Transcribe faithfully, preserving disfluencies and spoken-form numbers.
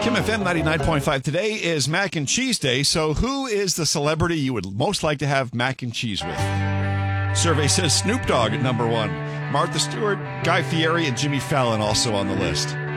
Kim F M ninety-nine point five. Today is Mac and Cheese Day, so who is the celebrity you would most like to have mac and cheese with? Survey says Snoop Dogg at number one. Martha Stewart, Guy Fieri, and Jimmy Fallon also on the list.